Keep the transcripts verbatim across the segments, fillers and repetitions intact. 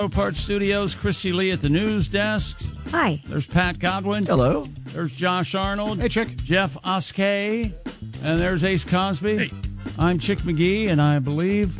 Part Studios, Christy Lee at the news desk. Hi. There's Pat Godwin. Hello. There's Josh Arnold. Hey, Chick. Jeff Oskay. And there's Ace Cosby. Hey. I'm Chick McGee, and I believe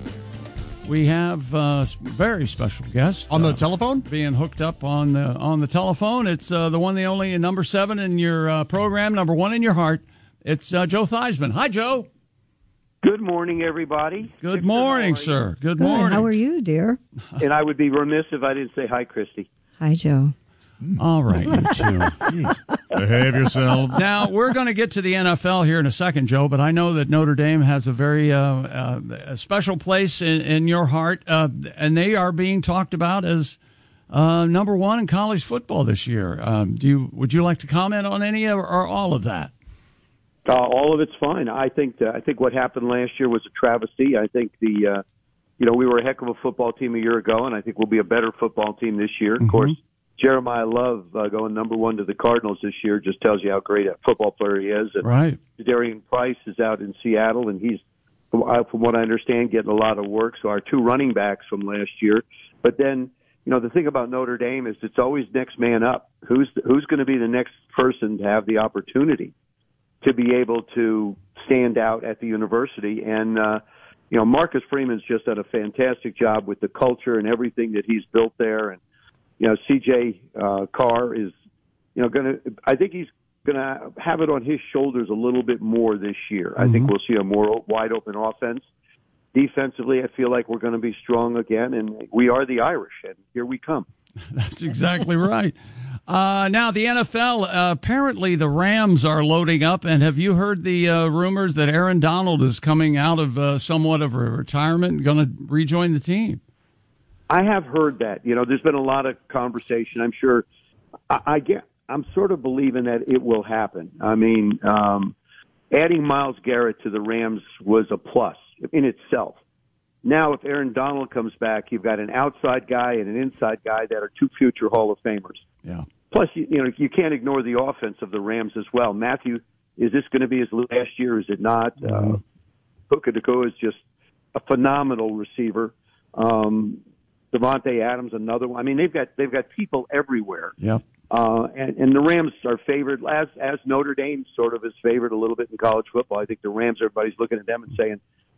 we have a very special guest. On the uh, telephone? Being hooked up on the, on the telephone. It's uh, the one, the only, number seven in your uh, program, number one in your heart. It's uh, Joe Theismann. Hi, Joe. Good morning, everybody. Good Victor, morning, how are sir. Good, Good. morning. How are you, dear? And I would be remiss if I didn't say hi, Christy. Hi, Joe. All right, you two. Behave yourself. Now, we're going to get to the N F L here in a second, Joe, but I know that Notre Dame has a very uh, uh, a special place in, in your heart, uh, and they are being talked about as uh, number one in college football this year. Um, do you? Would you like to comment on any of, or all of that? Uh, all of it's fine. I think that, I think what happened last year was a travesty. I think the uh, you know we were a heck of a football team a year ago, and I think we'll be a better football team this year. Mm-hmm. Of course, Jeremiah Love uh, going number one to the Cardinals this year just tells you how great a football player he is. And Right. Darian Price is out in Seattle, and he's, from, uh, from what I understand, getting a lot of work. So our two running backs from last year. But then, you know, the thing about Notre Dame is it's always next man up. Who's who's going to be the next person to have the opportunity to be able to stand out at the university? And, uh, you know, Marcus Freeman's just done a fantastic job with the culture and everything that he's built there. And, you know, C J uh, Carr is, you know, going to, I think he's going to have it on his shoulders a little bit more this year. Mm-hmm. I think we'll see a more wide open offense. Defensively, I feel like we're going to be strong again, and we are the Irish, and here we come. That's exactly right. Uh, now, the N F L, uh, apparently the Rams are loading up, and have you heard the uh, rumors that Aaron Donald is coming out of uh, somewhat of a retirement and going to rejoin the team? I have heard that. You know, there's been a lot of conversation. I'm sure. I, I get. I'm sort of believing that it will happen. I mean, um, adding Myles Garrett to the Rams was a plus in itself. Now, if Aaron Donald comes back, you've got an outside guy and an inside guy that are two future Hall of Famers. Yeah. Plus, you, you know, you can't ignore the offense of the Rams as well. Matthew, is this going to be his last year? Is it not? Mm-hmm. Uh, Puka Nacua is just a phenomenal receiver. Um, Devontae Adams, another one. I mean, they've got they've got people everywhere. Yeah. Uh, and, and the Rams are favored, as as Notre Dame sort of is favored a little bit in college football. I think the Rams, everybody's looking at them and saying,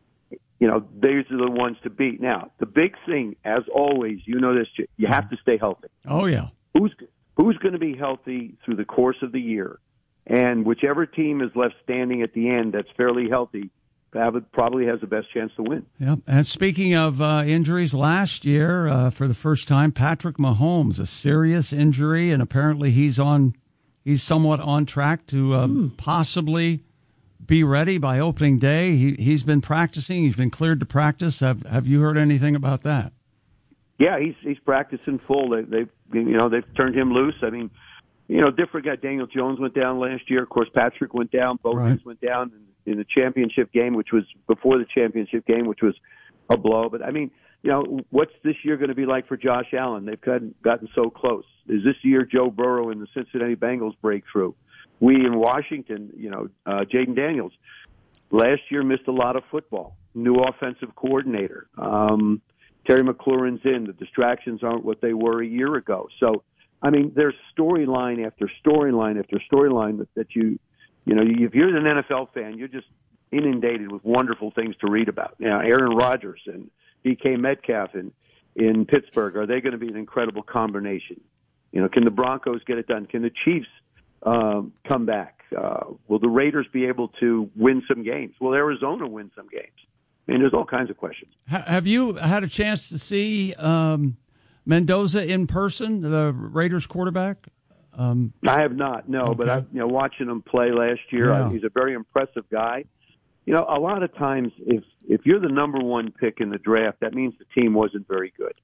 you know, these are the ones to beat. Now, the big thing, as always, you know this, you have to stay healthy. Oh, yeah. Who's who's going to be healthy through the course of the year? And whichever team is left standing at the end that's fairly healthy probably has the best chance to win. Yep. And speaking of uh, injuries, last year, uh, for the first time, Patrick Mahomes, a serious injury, and apparently he's on, he's somewhat on track to uh, mm. possibly be ready by opening day. He he's been practicing. He's been cleared to practice. Have Have you heard anything about that? Yeah, he's he's practicing full. They they've you know they've turned him loose. I mean, you know, different guy. Daniel Jones went down last year. Of course, Patrick went down. Both right. went down in, in the championship game, which was before the championship game, which was a blow. But I mean, you know, what's this year going to be like for Josh Allen? They've gotten gotten so close. Is this year Joe Burrow and the Cincinnati Bengals breakthrough? We in Washington, you know, uh, Jaden Daniels last year missed a lot of football. New offensive coordinator. Um, Terry McLaurin's in. The distractions aren't what they were a year ago. So, I mean, there's storyline after storyline after storyline that, that you, you know, if you're an N F L fan, you're just inundated with wonderful things to read about. You know, Aaron Rodgers and D K Metcalf in, in Pittsburgh, are they going to be an incredible combination? You know, can the Broncos get it done? Can the Chiefs um, come back? Uh, will the Raiders be able to win some games? Will Arizona win some games? I mean, there's all kinds of questions. Have you had a chance to see um, Mendoza in person, the Raiders quarterback? Um, I have not, no. Okay. But I, you know, watching him play last year, yeah. I, he's a very impressive guy. You know, a lot of times, if if you're the number one pick in the draft, that means the team wasn't very good.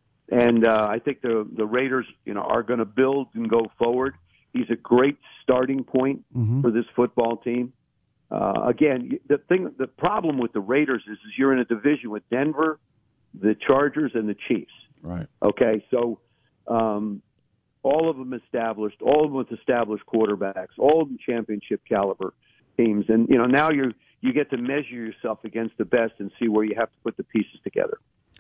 And uh, I think the the Raiders, you know, are going to build and go forward. He's a great starting point mm-hmm. for this football team. Uh, again, the thing, the problem with the Raiders is, is you're in a division with Denver, the Chargers, and the Chiefs. Right. Okay, so um, all of them established, all of them with established quarterbacks, all of them championship caliber teams, and you know now you you get to measure yourself against the best and see where you have to put the pieces together.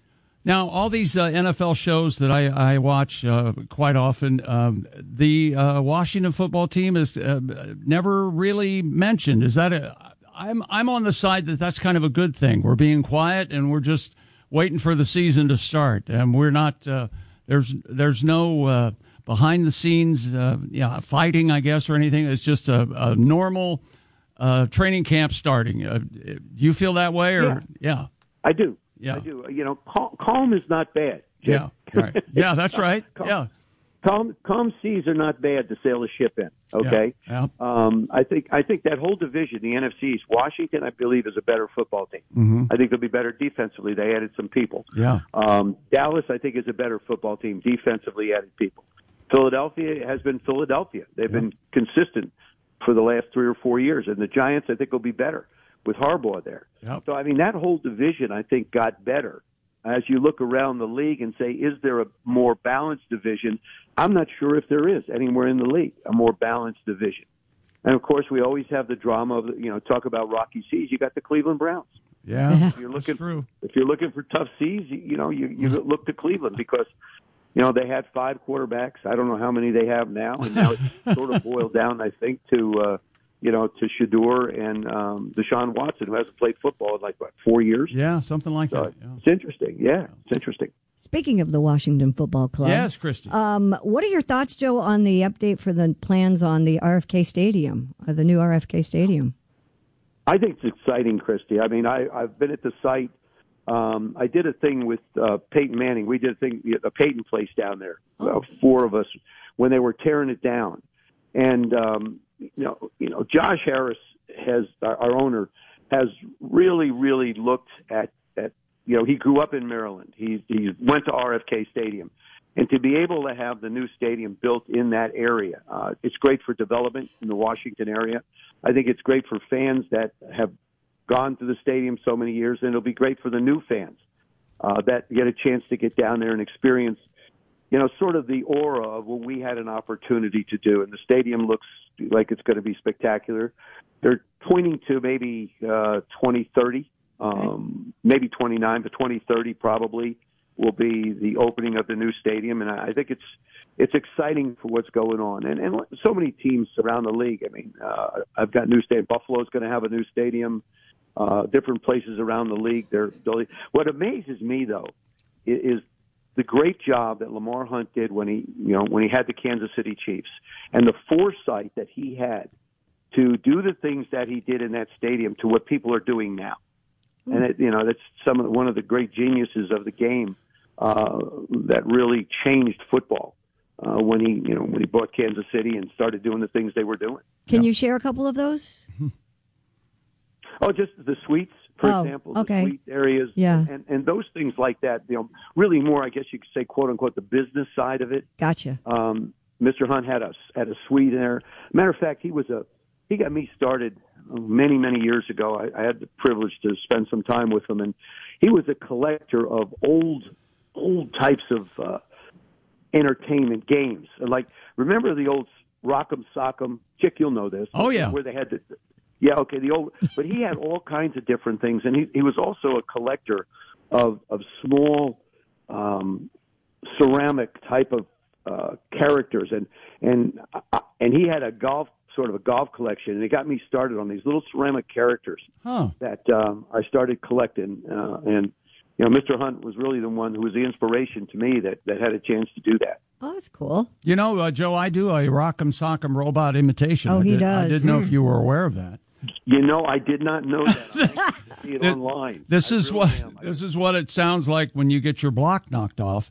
Now, all these uh, N F L shows that I, I watch uh, quite often, um, the uh, Washington football team is uh, never really mentioned. Is that a, I'm I'm on the side that that's kind of a good thing. We're being quiet and we're just waiting for the season to start, and we're not. Uh, there's there's no uh, behind the scenes, uh, yeah, fighting, I guess, or anything. It's just a, a normal uh, training camp starting. Uh, do you feel that way, or yeah, yeah? I do. Yeah. I do. You know, calm, calm is not bad. Jim. Yeah, right. Yeah, that's right. calm, yeah. Calm, calm seas are not bad to sail a ship in. Okay. Yeah. Yeah. Um, I think I think that whole division, the N F C East, Washington, I believe, is a better football team. Mm-hmm. I think they'll be better defensively. They added some people. Yeah. Um, Dallas, I think, is a better football team. Defensively, added people. Philadelphia has been Philadelphia. They've yeah. been consistent for the last three or four years, and the Giants, I think, will be better with Harbaugh there. Yep. So, I mean, that whole division, I think, got better. As you look around the league and say, is there a more balanced division? I'm not sure if there is anywhere in the league, a more balanced division. And, of course, we always have the drama of, you know, talk about rocky seas. You got the Cleveland Browns. Yeah, if you're looking, that's true. If you're looking for tough seas, you, you know, you, you look to Cleveland because, you know, they had five quarterbacks. I don't know how many they have now. And now it's sort of boiled down, I think, to uh, – you know, to Shador and um, Deshaun Watson, who hasn't played football in like, what, four years? Yeah, something like so that. Yeah. It's interesting. Yeah, it's interesting. Speaking of the Washington Football Club. Yes, Christy. Um, what are your thoughts, Joe, on the update for the plans on the R F K Stadium, or the new R F K Stadium? I think it's exciting, Christy. I mean, I, I've been at the site. Um, I did a thing with uh, Peyton Manning. We did a thing, a Peyton place down there, oh. uh, four of us, when they were tearing it down. And, um, you know, you know, Josh Harris has, our, our owner, has really, really looked at, at, you know, he grew up in Maryland. He he went to R F K Stadium. And to be able to have the new stadium built in that area, uh, it's great for development in the Washington area. I think it's great for fans that have gone to the stadium so many years, and it'll be great for the new fans uh, that get a chance to get down there and experience, you know, sort of the aura of what we had an opportunity to do. And the stadium looks like it's going to be spectacular. They're pointing to maybe uh, twenty thirty, um, maybe twenty-nine, but twenty thirty probably will be the opening of the new stadium. And I think it's it's exciting for what's going on. And, and so many teams around the league. I mean, uh, I've got new stadium. Buffalo's going to have a new stadium. Uh, different places around the league. They're building. What amazes me, though, is, is the great job that Lamar Hunt did when he, you know, when he had the Kansas City Chiefs, and the foresight that he had to do the things that he did in that stadium to what people are doing now. Mm. And it, you know, that's some of the, one of the great geniuses of the game uh, that really changed football uh, when he, you know, when he bought Kansas City and started doing the things they were doing. Can yeah. you share a couple of those? Oh, just the suites, for oh, example, okay. the suite areas, yeah. and, and those things like that. You know, really more, I guess you could say, quote unquote, the business side of it. Gotcha. Um, Mister Hunt had a had a suite in there. Matter of fact, he was a he got me started many many years ago. I, I had the privilege to spend some time with him, and he was a collector of old old types of uh, entertainment games. Like, remember the old Rock'em Sock'em? Chick, you'll know this. Oh yeah, where they had the Yeah, okay, the old, but he had all kinds of different things, and he, he was also a collector of of small um, ceramic type of uh, characters, and and uh, and he had a golf sort of a golf collection, and it got me started on these little ceramic characters huh. that um, I started collecting, uh, and you know, Mister Hunt was really the one who was the inspiration to me that that had a chance to do that. Oh, that's cool. You know, uh, Joe, I do a Rock'em Sock'em robot imitation. Oh, I he did, does. I didn't know if you were aware of that. You know, I did not know that. I see it this, online. This I is really what am. this is what it sounds like when you get your block knocked off.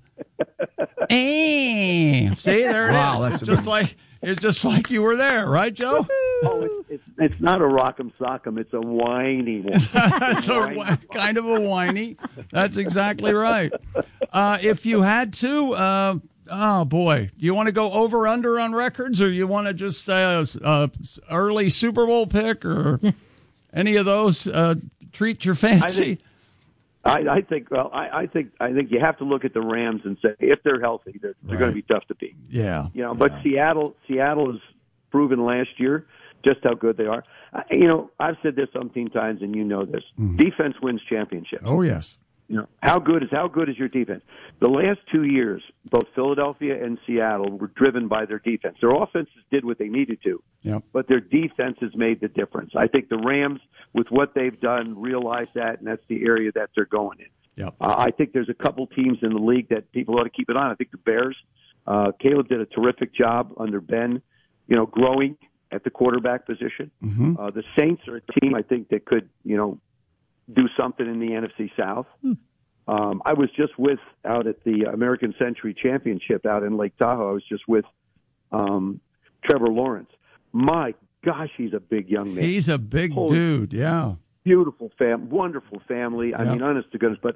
Eh, see there? Wow, it is. that's It's just a like it's just like you were there, right, Joe? Oh, it's, it's it's not a rock'em sock'em. It's a whiny one. That's a kind of a whiny. That's exactly right. Uh, if you had to. Uh, Oh, boy. Do you want to go over under on records, or you want to just say a, a early Super Bowl pick or any of those? Uh, treat your fancy. I think, I, I think. Well, I, I think. I think you have to look at the Rams and say if they're healthy, they're, they're right. going to be tough to beat. Yeah. You know, but yeah. Seattle, Seattle has proven last year just how good they are. I, you know, I've said this umpteen times, and you know this: mm-hmm. defense wins championships. Oh yes. You know, how good is how good is your defense? The last two years, both Philadelphia and Seattle were driven by their defense. Their offenses did what they needed to, yep. but their defenses made the difference. I think the Rams, with what they've done, realize that, and that's the area that they're going in. Yep. Uh, I think there's a couple teams in the league that people ought to keep an eye on. I think the Bears. Uh, Caleb did a terrific job under Ben, you know, growing at the quarterback position. Mm-hmm. Uh, the Saints are a team I think that could, you know, do something in the N F C South. Hmm. Um, I was just with out at the American Century Championship out in Lake Tahoe. I was just with um, Trevor Lawrence. My gosh, he's a big young man. He's a big Holy dude, yeah. Beautiful fam, wonderful family. I yep. mean, honest to goodness, but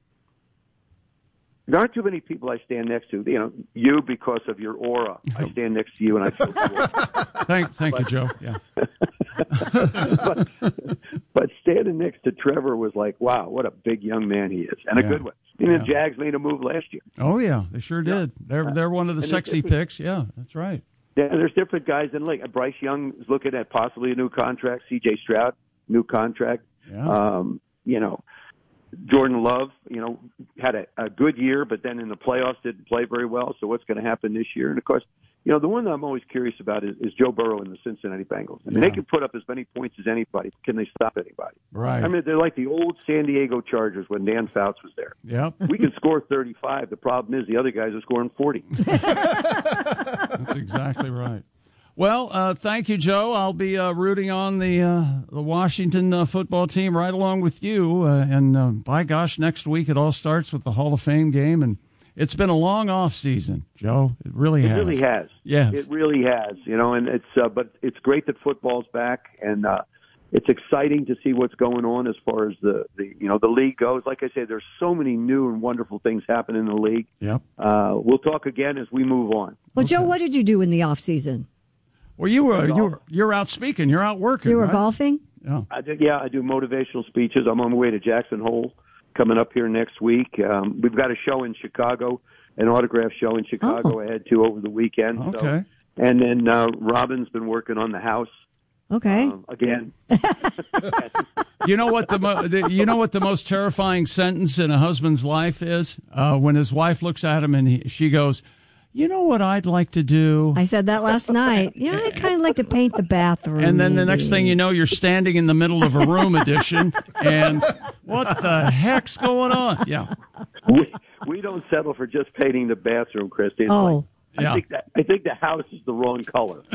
there aren't too many people I stand next to. You know, you because of your aura. I stand next to you, and I feel cool. Thank, thank but, you, Joe. Yeah. but, but standing next to Trevor was like, wow, what a big young man he is, and yeah. a good one. You know, yeah. the Jags made a move last year. Oh yeah, they sure did. Yeah. They're they're one of the and sexy picks. Yeah, that's right. Yeah, there's different guys in the league. Bryce Young is looking at possibly a new contract. C J Stroud, new contract. Yeah. Um, you know. Jordan Love, you know, had a, a good year, but then in the playoffs didn't play very well. So what's going to happen this year? And, of course, you know, the one that I'm always curious about is, is Joe Burrow and the Cincinnati Bengals. I mean, yeah. they can put up as many points as anybody. Can they stop anybody? Right. I mean, they're like the old San Diego Chargers when Dan Fouts was there. Yep. We can score thirty-five. The problem is the other guys are scoring forty. That's exactly right. Well, uh, thank you, Joe. I'll be uh, rooting on the uh, the Washington uh, football team right along with you. Uh, and uh, by gosh, next week it all starts with the Hall of Fame game. And it's been a long off season, Joe. It really it has. It really has. Yes, it really has. You know, and it's uh, but it's great that football's back, and uh, it's exciting to see what's going on as far as the, the you know the league goes. Like I said, there's so many new and wonderful things happening in the league. Yep. Uh, we'll talk again as we move on. Well, okay. Joe, what did you do in the off season? Well, you were you were you're out speaking. You're out working. You were right? golfing. Yeah. I do, yeah, I do motivational speeches. I'm on my way to Jackson Hole coming up here next week. Um, we've got a show in Chicago, an autograph show in Chicago. Oh. I had to over the weekend. Okay. So, and then uh, Robin's been working on the house. Okay. Um, again. You know what the, mo- the you know what the most terrifying sentence in a husband's life is? Uh, when his wife looks at him and he, she goes, "You know what I'd like to do?" I said that last night. Yeah, I'd kind of like to paint the bathroom. And then the maybe. next thing you know, you're standing in the middle of a room edition, and what the heck's going on? Yeah. We, we don't settle for just painting the bathroom, Christy. It's oh. Like, I yeah. think that I think the house is the wrong color.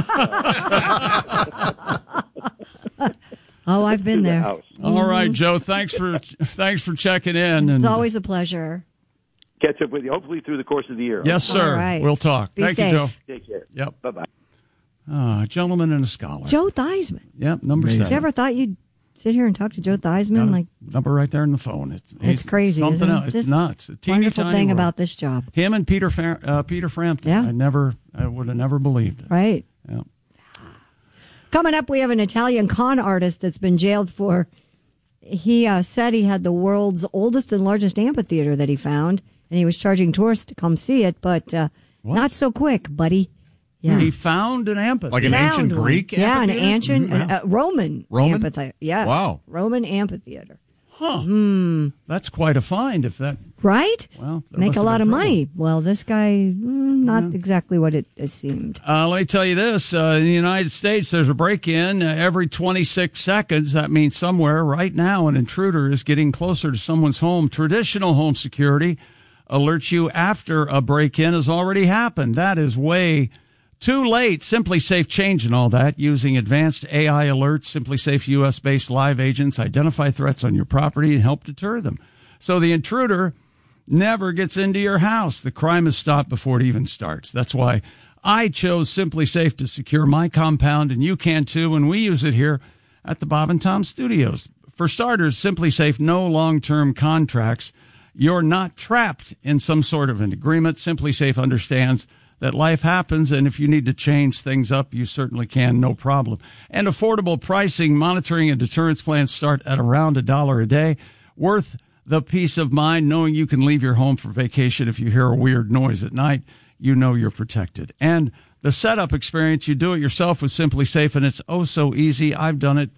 Oh, I've been there. House. All right, Joe. Thanks for thanks for checking in. And it's always a pleasure. Catch up with you, hopefully through the course of the year. Yes, sir. All right. We'll talk. Be Thank safe. you, Joe. Take care. Yep. Bye bye. Uh, gentleman and a scholar. Joe Theismann. Yep, number Did seven. you ever thought you'd sit here and talk to Joe Theismann? Got a Like number right there in the phone. It's, it's crazy. Something isn't it? else. It's This nuts. A teeny wonderful tiny thing world. about this job. Him and Peter Fra- uh, Peter Frampton. Yeah. I never, I would have never believed it. Right. Yeah. Coming up, we have an Italian con artist that's been jailed for. He uh, said he had the world's oldest and largest amphitheater that he found, and he was charging tourists to come see it, but uh, not so quick, buddy. Yeah. He found an amphitheater. Like an Found ancient one. Greek Yeah, an amphitheater? ancient, Mm-hmm. an, uh, Roman, Roman? amphitheater. Yeah. Wow. Roman amphitheater. Huh. Hmm. That's quite a find if that. Right? Well, that Make must a have lot been of trouble. money. Well, this guy, mm, not exactly what it, it seemed. Uh, let me tell you this. Uh, in the United States, there's a break-in uh, every twenty-six seconds. That means somewhere right now an intruder is getting closer to someone's home. Traditional home security alerts you after a break-in has already happened. That is way too late. SimpliSafe changing all that using advanced A I alerts. SimpliSafe U S-based live agents identify threats on your property and help deter them. So the intruder never gets into your house. The crime is stopped before it even starts. That's why I chose SimpliSafe to secure my compound, and you can too, and we use it here at the Bob and Tom Studios. For starters, SimpliSafe, no long-term contracts. You're not trapped in some sort of an agreement. SimpliSafe understands that life happens, and if you need to change things up, you certainly can, no problem. And affordable pricing, monitoring, and deterrence plans start at around a dollar a day. Worth the peace of mind knowing you can leave your home for vacation if you hear a weird noise at night. You know you're protected. And the setup experience, you do it yourself with SimpliSafe, and it's oh so easy. I've done it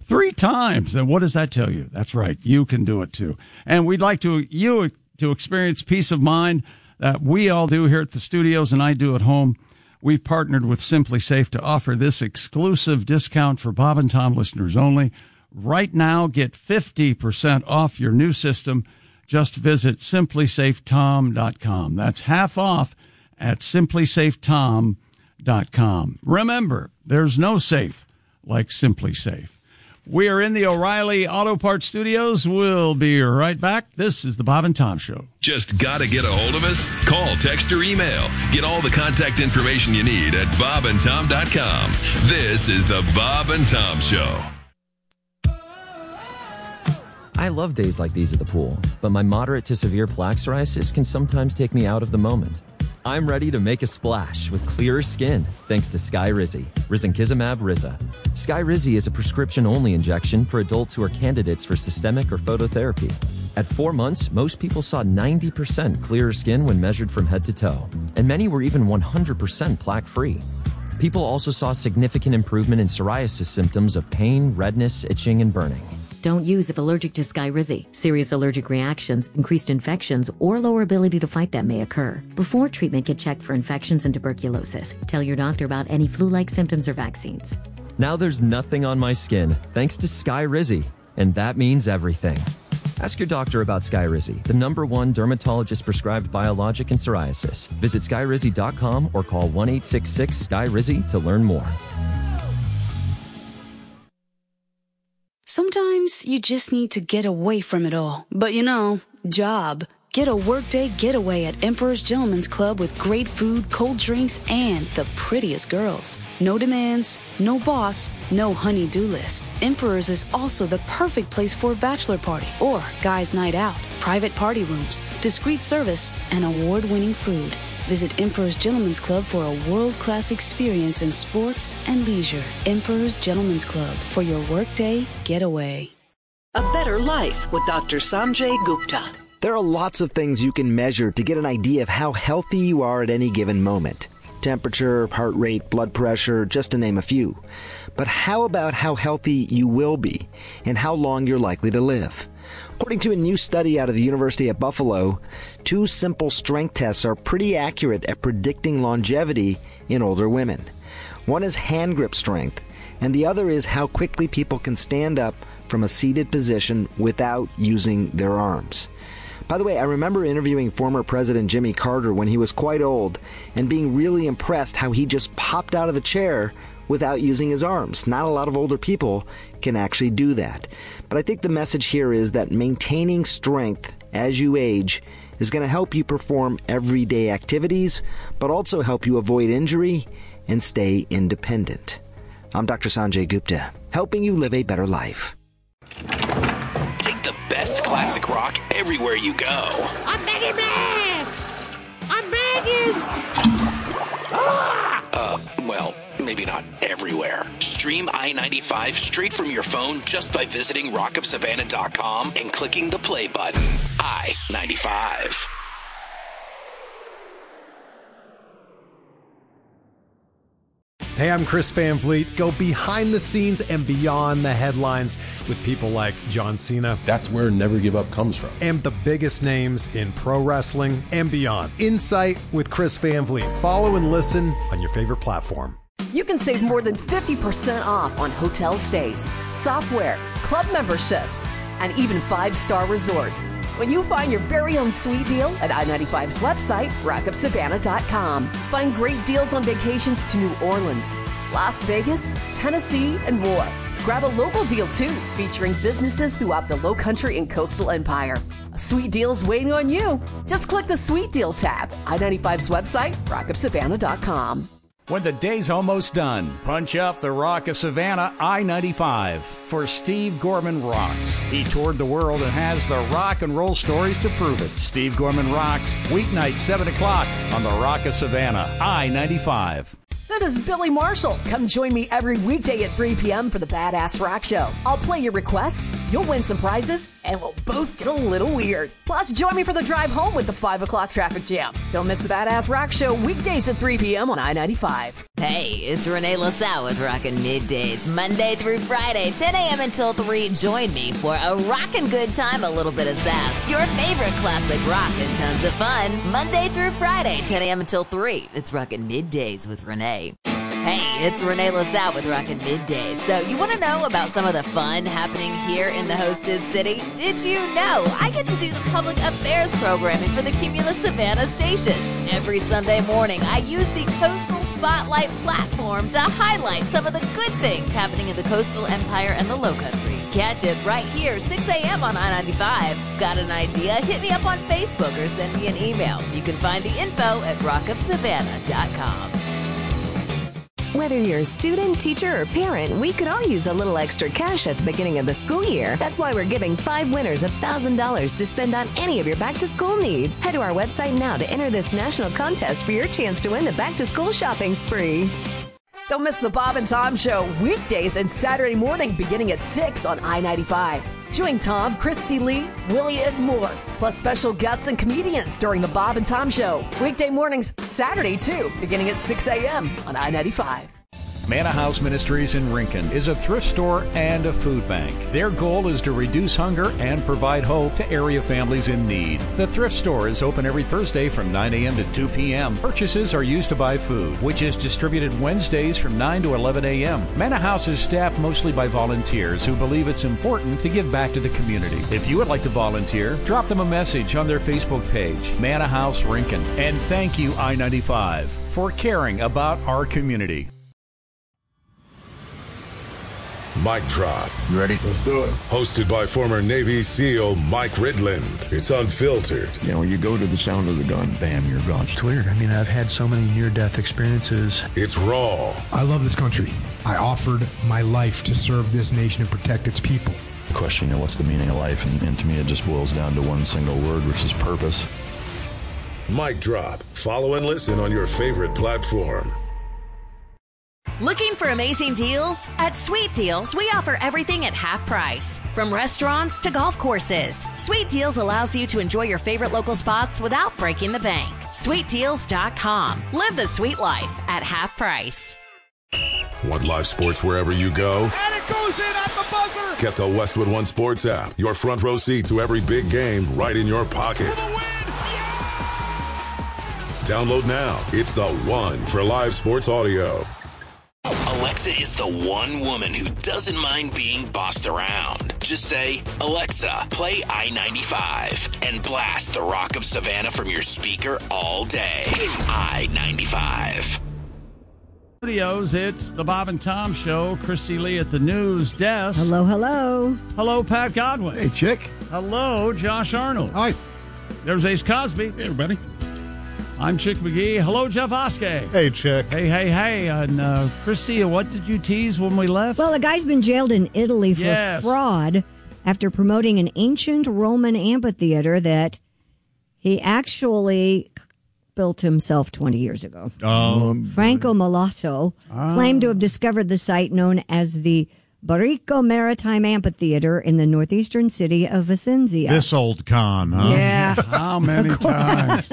Three times. And what does that tell you? That's right. You can do it too. And we'd like to you to experience peace of mind that we all do here at the studios and I do at home. We've partnered with Simply Safe to offer this exclusive discount for Bob and Tom listeners only. Right now, get fifty percent off your new system. Just visit simply safe tom dot com. That's half off at simply safe tom dot com. Remember, there's no safe like Simply Safe. We are in the O'Reilly Auto Parts Studios. We'll be right back. This is the Bob and Tom Show. Just got to get a hold of us? Call, text, or email. Get all the contact information you need at bob and tom dot com. This is the Bob and Tom Show. I love days like these at the pool, but my moderate to severe plaque psoriasis can sometimes take me out of the moment. I'm ready to make a splash with clearer skin thanks to Skyrizi, risankizumab Riza. Skyrizi is a prescription-only injection for adults who are candidates for systemic or phototherapy. At four months, most people saw ninety percent clearer skin when measured from head to toe, and many were even one hundred percent plaque-free. People also saw significant improvement in psoriasis symptoms of pain, redness, itching, and burning. Don't use if allergic to Skyrizi. Serious allergic reactions, increased infections, or lower ability to fight them may occur. Before treatment, get checked for infections and tuberculosis. Tell your doctor about any flu-like symptoms or vaccines. Now there's nothing on my skin thanks to Skyrizi, and that means everything. Ask your doctor about Skyrizi, the number one dermatologist-prescribed biologic in psoriasis. Visit skyrizi dot com or call one eight six six Skyrizi to learn more. Sometimes you just need to get away from it all. But you know, job. Get a workday getaway at Emperor's Gentleman's Club with great food, cold drinks, and the prettiest girls. No demands, no boss, no honey-do list. Emperor's is also the perfect place for a bachelor party or guys' night out. Private party rooms, discreet service, and award-winning food. Visit Emperor's Gentleman's Club for a world-class experience in sports and leisure. Emperor's Gentleman's Club for your workday getaway. A better life with Doctor Sanjay Gupta. There are lots of things you can measure to get an idea of how healthy you are at any given moment. Temperature, heart rate, blood pressure, just to name a few. But how about how healthy you will be and how long you're likely to live? According to a new study out of the University of Buffalo, two simple strength tests are pretty accurate at predicting longevity in older women. One is hand grip strength, and the other is how quickly people can stand up from a seated position without using their arms. By the way, I remember interviewing former President Jimmy Carter when he was quite old and being really impressed how he just popped out of the chair without using his arms. Not a lot of older people can actually do that. But I think the message here is that maintaining strength as you age is going to help you perform everyday activities, but also help you avoid injury and stay independent. I'm Doctor Sanjay Gupta, helping you live a better life. Take the best classic rock everywhere you go. I'm begging, man! I'm begging! Ah! Uh, well, maybe not everywhere. Stream I ninety-five straight from your phone just by visiting rock of savannah dot com and clicking the play button. I ninety-five. Hey, I'm Chris Van Vliet. Go behind the scenes and beyond the headlines with people like John Cena. That's where Never Give Up comes from. And the biggest names in pro wrestling and beyond. Insight with Chris Van Vliet. Follow and listen on your favorite platform. You can save more than fifty percent off on hotel stays, software, club memberships, and even five-star resorts when you find your very own sweet deal at I ninety-five's website, rock of savannah dot com. Find great deals on vacations to New Orleans, Las Vegas, Tennessee, and more. Grab a local deal, too, featuring businesses throughout the Lowcountry and Coastal Empire. A sweet deal's waiting on you. Just click the Sweet Deal tab. I ninety-five's website, rock of savannah dot com. When the day's almost done, punch up the Rock of Savannah I ninety-five for Steve Gorman Rocks. He toured the world and has the rock and roll stories to prove it. Steve Gorman Rocks, weeknight seven o'clock on the Rock of Savannah I ninety-five. This is Billy Marshall. Come join me every weekday at three p.m. for the Badass Rock Show. I'll play your requests, you'll win some prizes, and we'll both get a little weird. Plus, join me for the drive home with the five o'clock traffic jam. Don't miss the Badass Rock Show weekdays at three p.m. on I ninety-five. Hey, it's Renee LaSalle with Rockin' Middays, Monday through Friday, ten a.m. until three. Join me for a rockin' good time, a little bit of sass. Your favorite classic rock and tons of fun. Monday through Friday, ten a.m. until three. It's Rockin' Middays with Renee. Hey, it's Renee LaSalle with Rockin' Middays. So you want to know about some of the fun happening here in the hostess city? Did you know I get to do the public affairs programming for the Cumulus Savannah stations? Every Sunday morning, I use the Coastal Spotlight platform to highlight some of the good things happening in the coastal empire and the low country. Catch it right here, six a.m. on I ninety-five. Got an idea? Hit me up on Facebook or send me an email. You can find the info at rock of savannah dot com. Whether you're a student, teacher, or parent, we could all use a little extra cash at the beginning of the school year. That's why we're giving five winners one thousand dollars to spend on any of your back-to-school needs. Head to our website now to enter this national contest for your chance to win the back-to-school shopping spree. Don't miss the Bob and Tom Show weekdays and Saturday morning beginning at six on I ninety-five. Join Tom, Christy Lee, Willie, and more, plus special guests and comedians during the Bob and Tom Show. Weekday mornings, Saturday too, beginning at six a.m. on I ninety-five. Manna House Ministries in Rincon is a thrift store and a food bank. Their goal is to reduce hunger and provide hope to area families in need. The thrift store is open every Thursday from nine a.m. to two p.m. Purchases are used to buy food, which is distributed Wednesdays from nine to eleven a.m. Manna House is staffed mostly by volunteers who believe it's important to give back to the community. If you would like to volunteer, drop them a message on their Facebook page, Manna House Rincon. And thank you, I ninety-five, for caring about our community. Mic Drop. You ready? Let's do it. Hosted by former Navy SEAL Mike Ridland. It's unfiltered. You know, when you go to the sound of the gun, bam, you're gone. It's weird. I mean, I've had so many near-death experiences. It's raw. I love this country. I offered my life to serve this nation and protect its people. The question, you know, what's the meaning of life? And, and to me, it just boils down to one single word, which is purpose. Mic Drop. Follow and listen on your favorite platform. Looking for amazing deals? At Sweet Deals, we offer everything at half price. From restaurants to golf courses, Sweet Deals allows you to enjoy your favorite local spots without breaking the bank. sweet deals dot com. Live the sweet life at half price. Want live sports wherever you go? And it goes in at the buzzer! Get the Westwood One Sports app. Your front row seat to every big game right in your pocket. Download now. It's the one for live sports audio. Alexa is the one woman who doesn't mind being bossed around. Just say, Alexa, play I ninety-five and blast the Rock of Savannah from your speaker all day. I ninety-five. Studios, it's the Bob and Tom Show. Christy Lee at the news desk. Hello, hello. Hello, Pat Godwin. Hey, Chick. Hello, Josh Arnold. Hi. There's Ace Cosby. Hey, everybody. I'm Chick McGee. Hello, Jeff Oskey. Hey, Chick. Hey, hey, hey. And uh, Christy, what did you tease when we left? Well, the guy's been jailed in Italy for yes. fraud after promoting an ancient Roman amphitheater that he actually built himself twenty years ago. Um, Franco Milazzo ah. claimed to have discovered the site known as the Barrico Maritime Amphitheater in the northeastern city of Vicenza. This old con, huh? Yeah. How many times?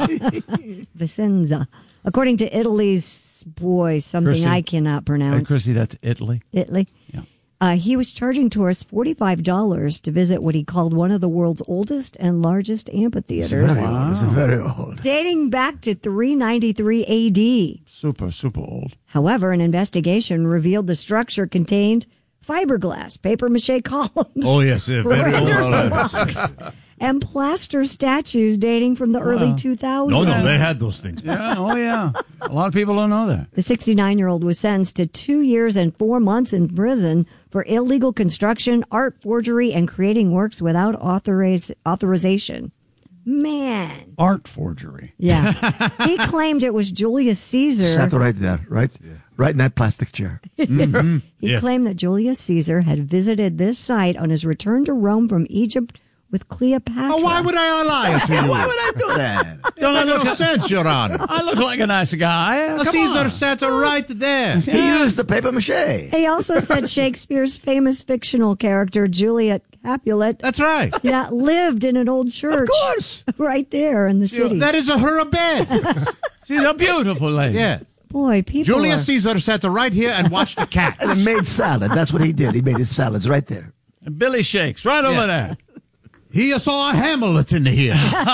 Vicenza. According to Italy's, boy, something Chrissy. I cannot pronounce. Hey, Chrissy, that's Italy. Italy. Yeah. Uh, he was charging tourists forty-five dollars to visit what he called one of the world's oldest and largest amphitheaters. It's very old. It's very old. Dating back to three ninety-three A D. Super, super old. However, an investigation revealed the structure contained fiberglass, papier-mâché columns. Oh, yes. Very rendered old. blocks, and plaster statues dating from the early Wow. two thousands. No, no, they had those things. Yeah, oh, yeah. A lot of people don't know that. The sixty-nine-year-old was sentenced to two years and four months in prison for illegal construction, art forgery, and creating works without authoriz- authorization. Man. Art forgery. Yeah. He claimed it was Julius Caesar. Sat right there, right? Yeah. Right in that plastic chair. Mm-hmm. He Yes. claimed that Julius Caesar had visited this site on his return to Rome from Egypt with Cleopatra. Oh, why would I lie to you? Why would I do that? Don't I make look no a- sense, Your Honor. I look like a nice guy. The Come Caesar on. sat right there. He used the paper mache. He also said Shakespeare's famous fictional character, Juliet Capulet. That's right. Yeah, lived in an old church. Of course. Right there in the city. That is a her bed. She's a beautiful lady. Yes. Boy, people Julius are... Caesar sat right here and watched the cats. And made salad. That's what he did. He made his salads right there. And Billy Shakes right over Yeah. there. He saw a Hamilton here.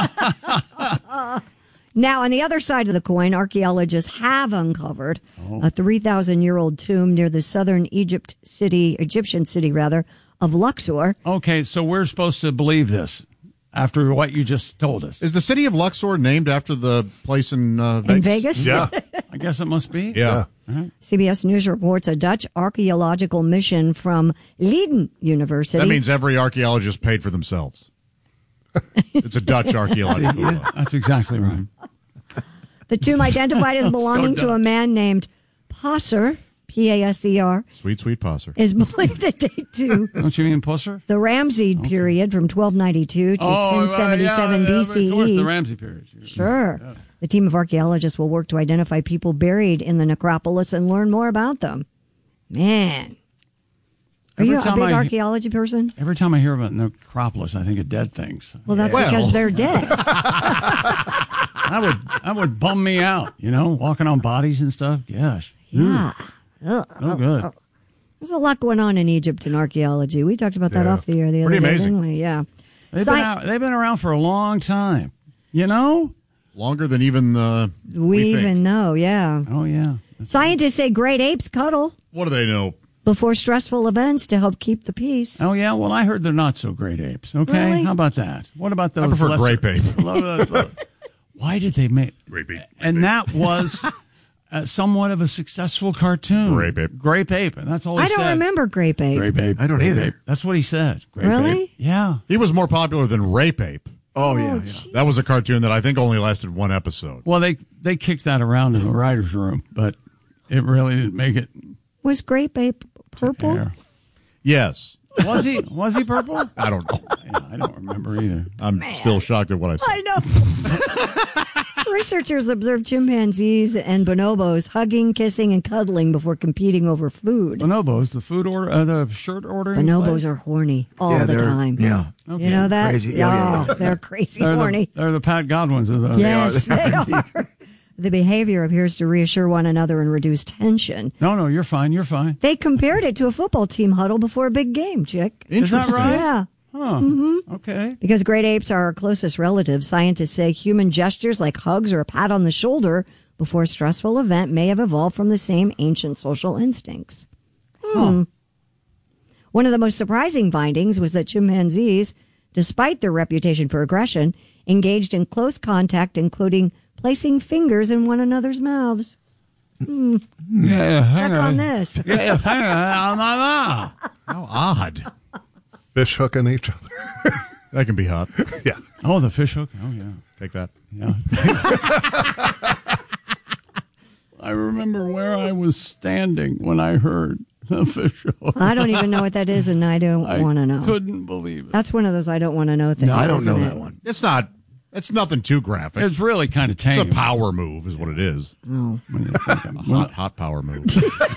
Now, on the other side of the coin, archaeologists have uncovered oh. a three thousand year old tomb near the southern Egypt city, Egyptian city, rather, of Luxor. Okay, so we're supposed to believe this after what you just told us. Is the city of Luxor named after the place in uh, Vegas? In Vegas? Yeah. I guess it must be. Yeah. Right. C B S News reports a Dutch archaeological mission from Leiden University. That means every archaeologist paid for themselves. It's a Dutch archaeological club. That's exactly right. The tomb identified as belonging so to a man named Passer, P A S E R, Sweet, sweet Passer. is believed to date to Don't you mean Pusser? the Ramsey okay. period from twelve ninety-two to oh, ten seventy-seven yeah, yeah, B C E. Of course, the Ramsey period. Sure. Yeah. The team of archaeologists will work to identify people buried in the necropolis and learn more about them. Man. Are Every you a big I, archaeology person? Every time I hear about necropolis, I think of dead things. Well, that's well. because they're dead. That would that would bum me out, you know, walking on bodies and stuff. Gosh. Yeah. Mm. No good. There's a lot going on in Egypt in archaeology. We talked about that Yeah. off the air the Pretty other day, amazing. didn't we? Yeah. They've, Sci- been out, they've been around for a long time, you know? Longer than even uh, we, we think. even know, yeah. Oh, yeah. That's Scientists say great apes cuddle What do they know? before stressful events to help keep the peace. Oh, yeah? Well, I heard they're not so great apes, okay? Really? How about that? What about those I prefer lesser- grape ape. Why did they make... Grape ape. And that was uh, somewhat of a successful cartoon. Grape ape. Grape ape, and that's all he I don't said. remember grape ape. Grape ape. I don't grape either. Ape. That's what he said. Grape Really? Ape. Yeah. He was more popular than Rape Ape. Oh, yeah, yeah. That was a cartoon that I think only lasted one episode. Well, they, they kicked that around in the writer's room, but it really didn't make it... Was grape ape purple? Air. Yes. Was he? Was he purple? I don't know. Yeah, I don't remember either. I'm Man. still shocked at what I said. I know. Researchers observed chimpanzees and bonobos hugging, kissing, and cuddling before competing over food. Bonobos, the food order, uh, the shirt ordering. Bonobos place? are horny all Yeah, the they're- time. yeah. Okay. You know that? Crazy. Yeah, yeah, yeah. They're crazy They're horny. the, they're the Pat Godwins of the. Yes, they are. The behavior appears to reassure one another and reduce tension. No, no, you're fine. You're fine. They compared it to a football team huddle before a big game, Chick. Is that right? Yeah. Huh. Mm-hmm. Okay. Because great apes are our closest relatives, scientists say human gestures like hugs or a pat on the shoulder before a stressful event may have evolved from the same ancient social instincts. Hmm. Huh. One of the most surprising findings was that chimpanzees, despite their reputation for aggression, engaged in close contact, including placing fingers in one another's mouths. Hmm. Yeah, hang Check on this. Yeah, hang on. How odd. Fish hooking each other. That can be hot. Yeah. Oh, the fish hook. Oh, yeah. Take that. Yeah. I remember where I was standing when I heard the fish hook. I don't even know what that is, and I don't I want to know. couldn't believe it. That's one of those I don't want to know things. No, I don't know isn't that it? one. It's not. It's nothing too graphic. It's really kind of tame. It's a power move, is what it is. Oh. When you think of- A hot, hot power move.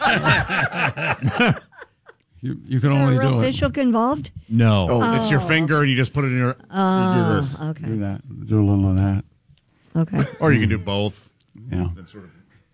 you, you can Is there only a real do fish it. hook involved? No, Oh. it's your finger, and you just put it in your. Oh, you do this, okay. Do that. Do a little of that. Okay. or you can do both. Yeah. And sort of.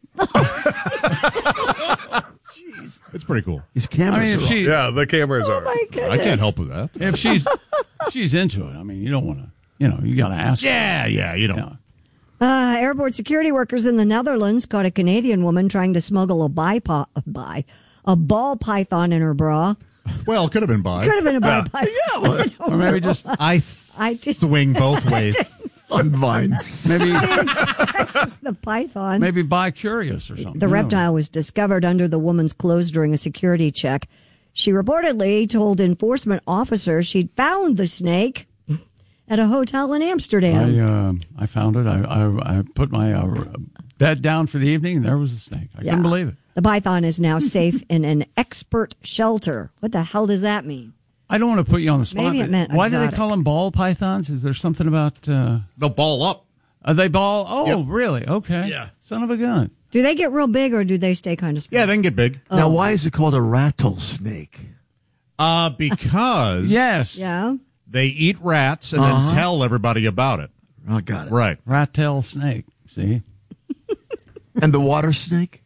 It's pretty cool. These cameras I mean, are if all- she, Yeah, the cameras Oh, are. my goodness. I can't help with that. if she's if she's into it, I mean, you don't want to. You know, you got to ask. Yeah, yeah, you know. Yeah. Uh, airport security workers in the Netherlands caught a Canadian woman trying to smuggle a bipo- by a ball python in her bra. Well, it could have been by. Could have been a ball python. Or maybe just I, I did- swing both ways. on vines. maybe It's the python. maybe bi curious or something. The you know. reptile was discovered under the woman's clothes during a security check. She reportedly told enforcement officers she'd found the snake at a hotel in Amsterdam. I uh, I found it. I I, I put my uh, bed down for the evening, and there was a snake. I Yeah. couldn't believe it. The python is now safe in an expert shelter. What the hell does that mean? I don't want to put you on the spot. Maybe it but meant why do exotic. they call them ball pythons? Is there something about? Uh, They'll ball up. are they ball? Oh, Yep. really? Okay. Yeah. Son of a gun. Do they get real big or do they stay kind of small? Yeah, they can get big. Now, why is it called a rattlesnake? Uh, because Yes. Yeah. they eat rats and Uh-huh. then tell everybody about it. Oh, got it. Right. Rat tail snake. See. And the water snake?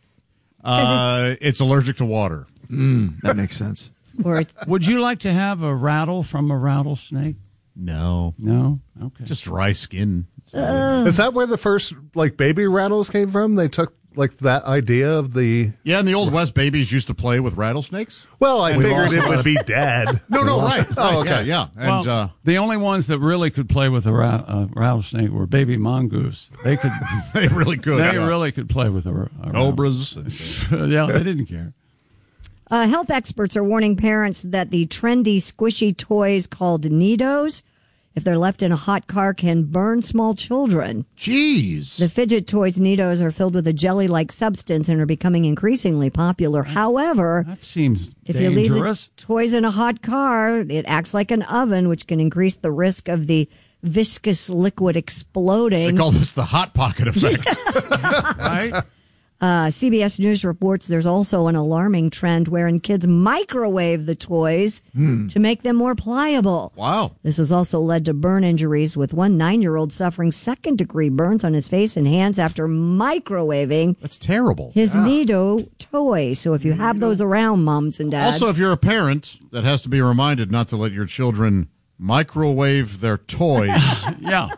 Uh, it's, it's allergic to water. Mm, that makes sense. Or it's, Would you like to have a rattle from a rattlesnake? No. No? Okay. Just dry skin. uh, Is that where the first like baby rattles came from? They took like that idea of the Yeah, in the Old West, babies used to play with rattlesnakes. Well, I And figured also- it would be dead. No, no, right. Oh, right, okay. Yeah, yeah. And well, uh, the only ones that really could play with a ra- uh, rattlesnake were baby mongoose. They could. they really could. They yeah. really could play with a, ra- a Cobras. rattlesnake. Yeah, they didn't care. uh, health experts are warning parents that the trendy squishy toys called Neatos, if they're left in a hot car, can burn small children. Jeez. The fidget toys Neatos are filled with a jelly-like substance and are becoming increasingly popular. However, That seems if you leave dangerous. the toys in a hot car, it acts like an oven, which can increase the risk of the viscous liquid exploding. They call this the hot pocket effect. Right? Uh, C B S News reports there's also an alarming trend wherein kids microwave the toys Hmm. to make them more pliable. Wow. This has also led to burn injuries, with one nine-year-old suffering second-degree burns on his face and hands after microwaving That's terrible. his Yeah. Neato toy. So if you have those around, moms and dads. Also, if you're a parent that has to be reminded not to let your children microwave their toys, Yeah.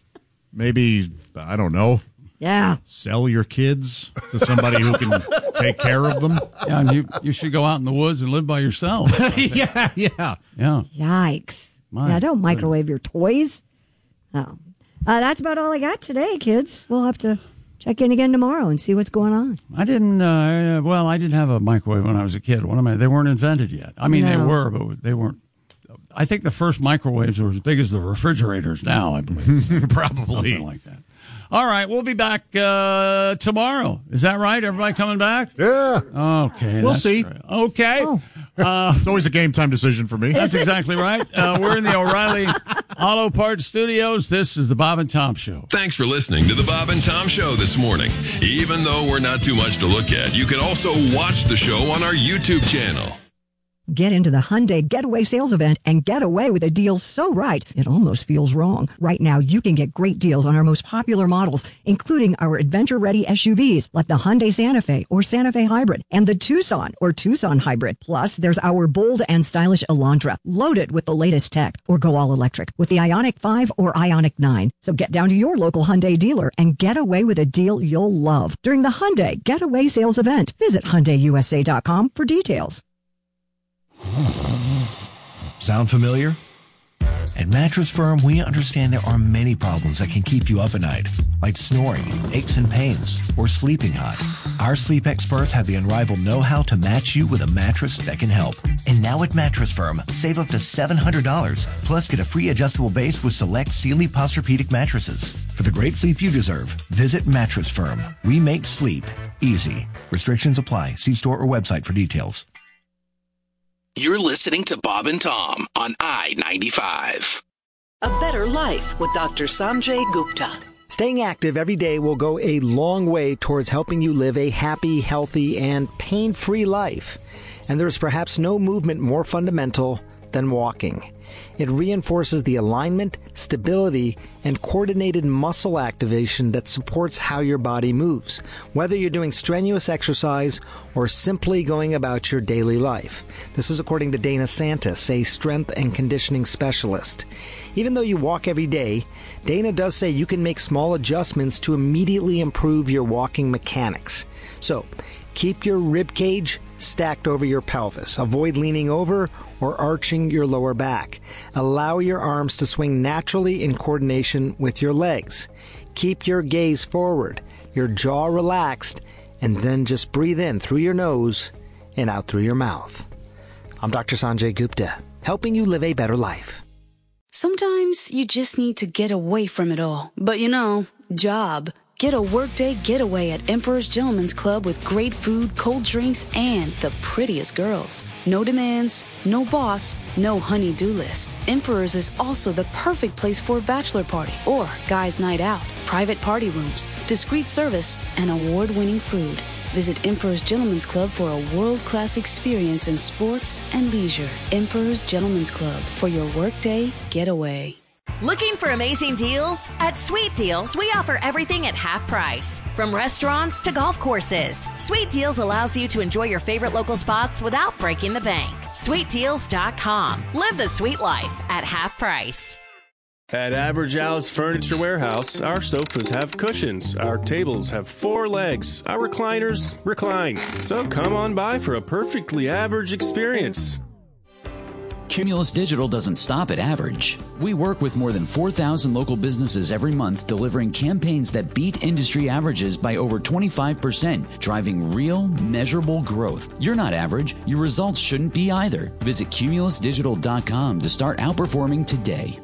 maybe, I don't know, yeah. sell your kids to somebody who can take care of them. Yeah, and you, you should go out in the woods and live by yourself. yeah, yeah. Yeah. Yikes. My yeah, don't microwave your toys. Oh. Uh, that's about all I got today, kids. We'll have to check in again tomorrow and see what's going on. I didn't, uh, well, I didn't have a microwave when I was a kid. What am I? They weren't invented yet. I mean, they No. were, but they weren't. I think the first microwaves were as big as the refrigerators now, I believe. Probably. Something like that. All right, we'll be back uh, tomorrow. Is that right? Everybody coming back? Yeah. Okay. We'll that's see. right. Okay. Oh. Uh, It's always a game time decision for me. that's exactly right. Uh, we're in the O'Reilly Auto Parts Studios. This is the Bob and Tom Show. Thanks for listening to the Bob and Tom Show this morning. Even though we're not too much to look at, you can also watch the show on our YouTube channel. Get into the Hyundai Getaway Sales Event and get away with a deal so right, it almost feels wrong. Right now, you can get great deals on our most popular models, including our adventure-ready S U Vs like the Hyundai Santa Fe or Santa Fe Hybrid and the Tucson or Tucson Hybrid. Plus, there's our bold and stylish Elantra, loaded with the latest tech, or go all electric with the Ioniq five or Ioniq nine. So get down to your local Hyundai dealer and get away with a deal you'll love during the Hyundai Getaway Sales Event. Visit Hyundai U S A dot com for details. Sound familiar? At Mattress Firm, we understand there are many problems that can keep you up at night, like snoring, aches and pains, or sleeping hot. Our sleep experts have the unrivaled know-how to match you with a mattress that can help. And now at Mattress Firm, save up to seven hundred dollars, plus get a free adjustable base with select Sealy Posturepedic mattresses. For the great sleep you deserve, visit Mattress Firm. We make sleep easy. Restrictions apply. See store or website for details. You're listening to Bob and Tom on I ninety-five. A better life with Doctor Sanjay Gupta. Staying active every day will go a long way towards helping you live a happy, healthy, and pain-free life. And there's perhaps no movement more fundamental than walking. It reinforces the alignment, stability, and coordinated muscle activation that supports how your body moves, whether you're doing strenuous exercise or simply going about your daily life. This is according to Dana Santis, a strength and conditioning specialist. Even though you walk every day, Dana does say you can make small adjustments to immediately improve your walking mechanics. So, keep your rib cage stacked over your pelvis. Avoid leaning over or arching your lower back. Allow your arms to swing naturally in coordination with your legs. Keep your gaze forward, your jaw relaxed, and then just breathe in through your nose and out through your mouth. I'm Doctor Sanjay Gupta, helping you live a better life. Sometimes you just need to get away from it all. But you know, job. Get a workday getaway at Emperor's Gentlemen's Club with great food, cold drinks, and the prettiest girls. No demands, no boss, no honey-do list. Emperor's is also the perfect place for a bachelor party or guys' night out. Private party rooms, discreet service, and award-winning food. Visit Emperor's Gentlemen's Club for a world-class experience in sports and leisure. Emperor's Gentlemen's Club for your workday getaway. Looking for amazing deals? At Sweet Deals, we offer everything at half price. From restaurants to golf courses, Sweet Deals allows you to enjoy your favorite local spots without breaking the bank. sweet deals dot com. Live the sweet life at half price. At Average Al's Furniture Warehouse, our sofas have cushions, our tables have four legs, our recliners recline. So come on by for a perfectly average experience. Cumulus Digital doesn't stop at average. We work with more than four thousand local businesses every month, delivering campaigns that beat industry averages by over twenty-five percent, driving real, measurable growth. You're not average. Your results shouldn't be either. Visit cumulus digital dot com to start outperforming today.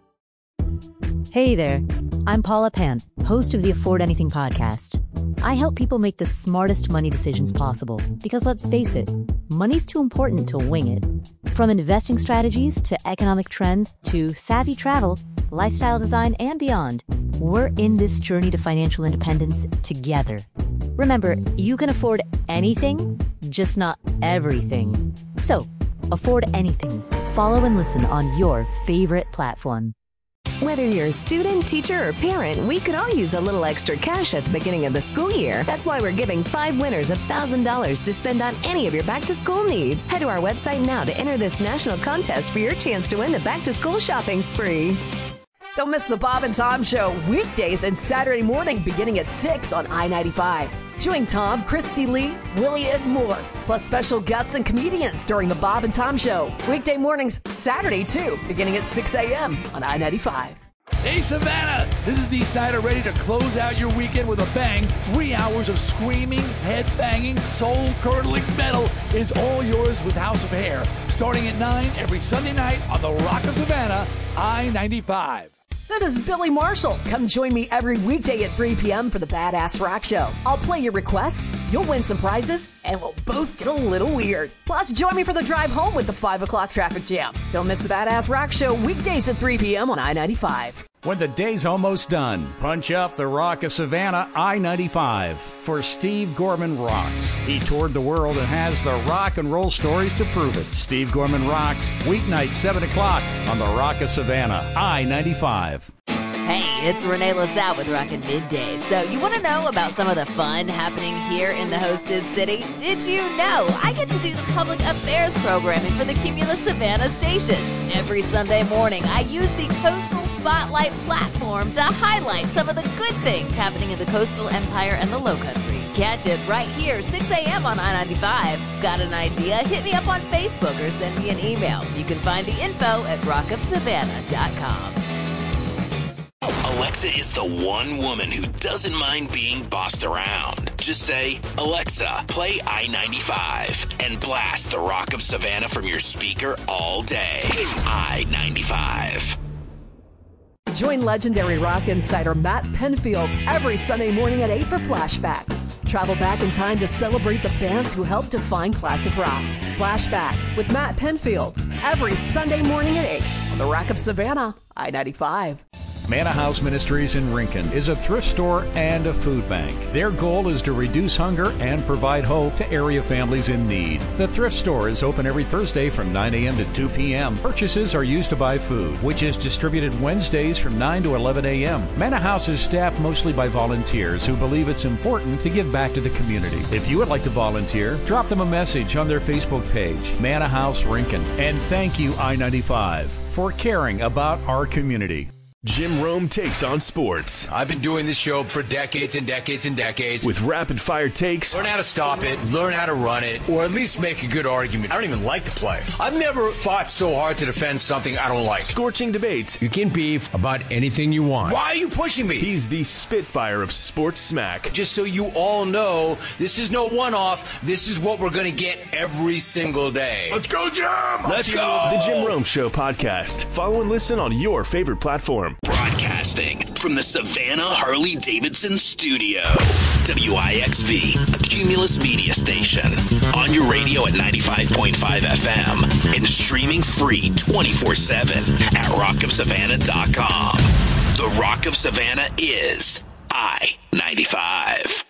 Hey there. I'm Paula Pant, host of the Afford Anything podcast. I help people make the smartest money decisions possible because, let's face it, money's too important to wing it. From investing strategies to economic trends to savvy travel, lifestyle design, and beyond, we're in this journey to financial independence together. Remember, you can afford anything, just not everything. So, afford anything. Follow and listen on your favorite platform. Whether you're a student, teacher, or parent, we could all use a little extra cash at the beginning of the school year. That's why we're giving five winners one thousand dollars to spend on any of your back-to-school needs. Head to our website now to enter this national contest for your chance to win the back-to-school shopping spree. Don't miss the Bob and Tom Show weekdays and Saturday morning beginning at six on I ninety-five. Join Tom, Christy Lee, Willie, and more, plus special guests and comedians during the Bob and Tom Show. Weekday mornings, Saturday too, beginning at six a.m. on I ninety-five. Hey, Savannah! This is Dee Snider, ready to close out your weekend with a bang. Three hours of screaming, head-banging, soul-curdling metal is all yours with House of Hair. Starting at nine every Sunday night on the Rock of Savannah, I ninety-five. This is Billy Marshall. Come join me every weekday at three p.m. for the Badass Rock Show. I'll play your requests, you'll win some prizes, and we'll both get a little weird. Plus, join me for the drive home with the five o'clock traffic jam. Don't miss the Badass Rock Show weekdays at three p.m. on I ninety-five. When the day's almost done, punch up the Rock of Savannah, I ninety-five, for Steve Gorman Rocks. He toured the world and has the rock and roll stories to prove it. Steve Gorman Rocks, weeknight, seven o'clock on the Rock of Savannah, I ninety-five. Hey, it's Renee LaSalle with Rockin' Midday. So you want to know about some of the fun happening here in the hostess city? Did you know I get to do the public affairs programming for the Cumulus Savannah stations? Every Sunday morning, I use the Coastal Spotlight platform to highlight some of the good things happening in the coastal empire and the Lowcountry. Catch it right here, six a.m. on I ninety-five. Got an idea? Hit me up on Facebook or send me an email. You can find the info at rock of savannah dot com. Alexa is the one woman who doesn't mind being bossed around. Just say, Alexa, play I ninety-five, and blast the Rock of Savannah from your speaker all day. I ninety-five. Join legendary rock insider Matt Penfield every Sunday morning at eight for Flashback. Travel back in time to celebrate the bands who helped define classic rock. Flashback with Matt Penfield every Sunday morning at eight on the Rock of Savannah, I ninety-five. Manna House Ministries in Rincon is a thrift store and a food bank. Their goal is to reduce hunger and provide hope to area families in need. The thrift store is open every Thursday from nine a.m. to two p.m. Purchases are used to buy food, which is distributed Wednesdays from nine to eleven a.m. Manna House is staffed mostly by volunteers who believe it's important to give back to the community. If you would like to volunteer, drop them a message on their Facebook page, Manna House Rincon. And thank you, I ninety-five, for caring about our community. Jim Rome takes on sports. I've been doing this show for decades and decades and decades. With rapid-fire takes. Learn how to stop it, learn how to run it, or at least make a good argument. I don't even like to play. I've never fought so hard to defend something I don't like. Scorching debates. You can beef about anything you want. Why are you pushing me? He's the Spitfire of sports smack. Just so you all know, this is no one-off. This is what we're going to get every single day. Let's go, Jim! Let's go! The Jim Rome Show podcast. Follow and listen on your favorite platform. Broadcasting from the Savannah Harley-Davidson studio. W I X V, a Cumulus media station. On your radio at ninety-five point five F M and streaming free twenty-four seven at rock of savannah dot com. The Rock of Savannah is I ninety-five.